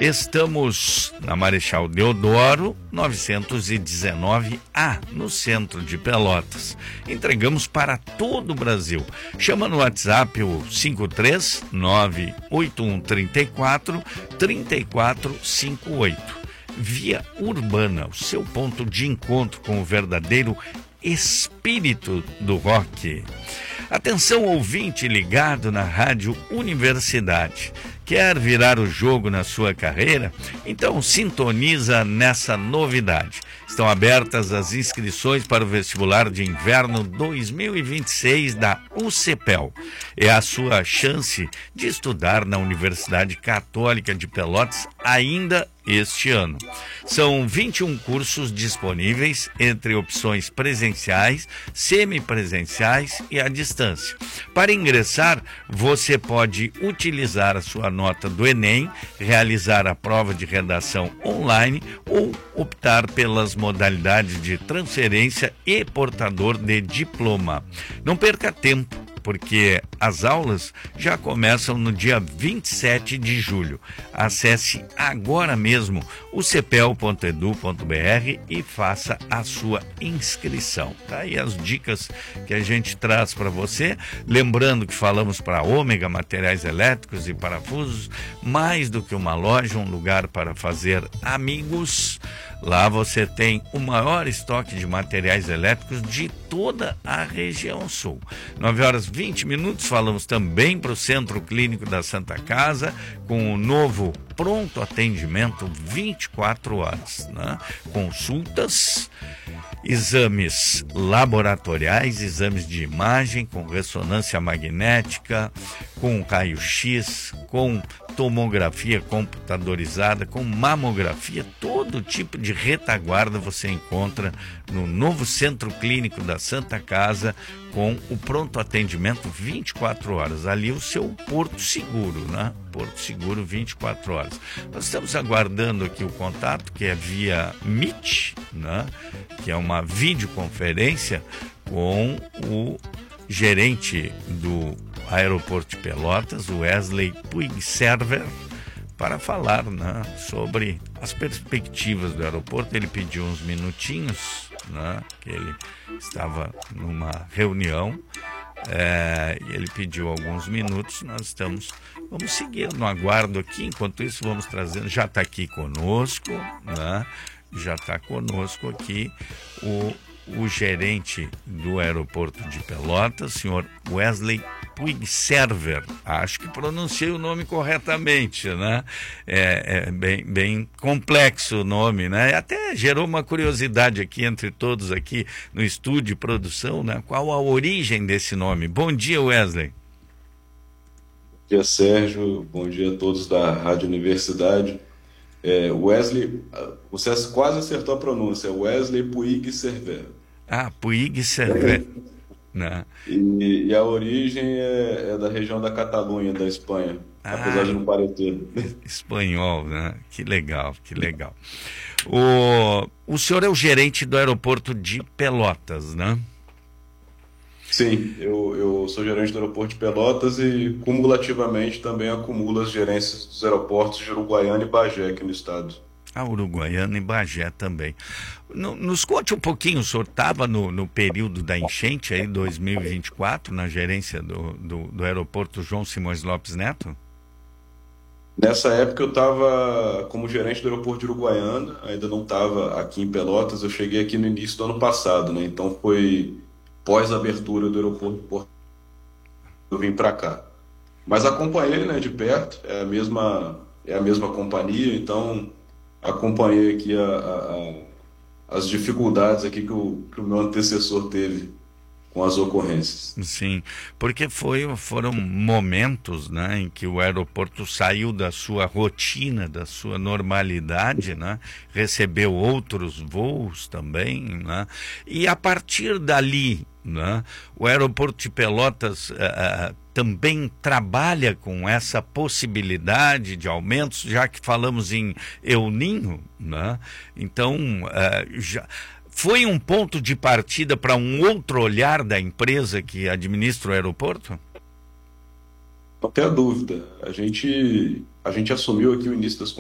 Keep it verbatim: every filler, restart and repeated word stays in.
Estamos na Marechal Deodoro, novecentos e dezenove A, no centro de Pelotas. Entregamos para todo o Brasil. Chama no WhatsApp o cinco três nove oito um três quatro três quatro cinco oito. Via Urbana, o seu ponto de encontro com o verdadeiro espírito do rock. Atenção, ouvinte ligado na Rádio Universidade. Quer virar o jogo na sua carreira? Então sintoniza nessa novidade. Estão abertas as inscrições para o vestibular de inverno dois mil e vinte e seis da U C P E L. É a sua chance de estudar na Universidade Católica de Pelotas ainda este ano. São vinte e um cursos disponíveis entre opções presenciais, semipresenciais e à distância. Para ingressar, você pode utilizar a sua nota do Enem, realizar a prova de redação online ou optar pelas modalidades de transferência e portador de diploma. Não perca tempo, porque as aulas já começam no dia vinte e sete de julho. Acesse agora mesmo o c p e l ponto e d u ponto b r e faça a sua inscrição. Tá aí as dicas que a gente traz para você. Lembrando que falamos para Ômega Materiais Elétricos e Parafusos, mais do que uma loja, um lugar para fazer amigos. Lá você tem o maior estoque de materiais elétricos de toda a região sul. nove horas e vinte minutos, falamos também para o Centro Clínico da Santa Casa, com o novo pronto atendimento vinte e quatro horas, né? Consultas, exames laboratoriais, exames de imagem com ressonância magnética, com raio-x, com tomografia computadorizada, com mamografia, todo tipo de retaguarda você encontra no novo Centro Clínico da Santa Casa, com o pronto atendimento vinte e quatro horas. Ali o seu Porto Seguro, né? Porto Seguro vinte e quatro horas. Nós estamos aguardando aqui o contato, que é via Meet, né? Que é uma videoconferência com o gerente do Aeroporto de Pelotas, o Wesley Puigserver, para falar, né, sobre as perspectivas do aeroporto. Ele pediu uns minutinhos, né, que ele estava numa reunião, é, e ele pediu alguns minutos. Nós estamos, vamos seguir no aguardo aqui. Enquanto isso, vamos trazendo, já está aqui conosco, né, já está conosco aqui o o gerente do aeroporto de Pelotas, senhor Wesley Puigserver. Acho que pronunciei o nome corretamente, né? É, é bem, bem complexo o nome, né? Até gerou uma curiosidade aqui entre todos aqui no estúdio de produção, né? Qual a origem desse nome? Bom dia, Wesley. Bom dia, Sérgio. Bom dia a todos da Rádio Universidade. É, Wesley, você quase acertou a pronúncia, Wesley Puigserver. Ah, Puigserver. Né? E, e a origem é, é da região da Catalunha, da Espanha, ah, apesar de não parecer. Espanhol, né? Que legal, que legal. O, o senhor é o gerente do aeroporto de Pelotas, né? Sim, eu, eu sou gerente do aeroporto de Pelotas e cumulativamente também acumulo as gerências dos aeroportos de Uruguaiana e Bagé aqui no estado. Ah, Uruguaiana e Bagé também. No, nos conte um pouquinho, o senhor estava no, no período da enchente aí, dois mil e vinte e quatro, na gerência do, do, do aeroporto João Simões Lopes Neto? Nessa época eu estava como gerente do aeroporto de Uruguaiana, ainda não estava aqui em Pelotas, eu cheguei aqui no início do ano passado, né? Então foi pós-abertura do aeroporto, eu vim para cá. Mas acompanhei, né, de perto, é a mesma, é a mesma companhia, então acompanhei aqui a, a, a, as dificuldades aqui que o, que o meu antecessor teve com as ocorrências. Sim, porque foi, foram momentos, né, em que o aeroporto saiu da sua rotina, da sua normalidade, né, recebeu outros voos também, né, e a partir dali, né, o aeroporto de Pelotas uh, também trabalha com essa possibilidade de aumentos, já que falamos em El Niño, né, então uh, já... Foi um ponto de partida para um outro olhar da empresa que administra o aeroporto? Não tenha dúvida. A gente, a gente assumiu aqui o início das